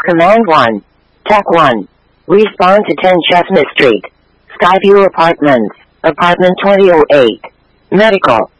Command 1. Tech 1. Respond to 10 Chestnut Street. Skyview Apartments. Apartment 2008. Medical.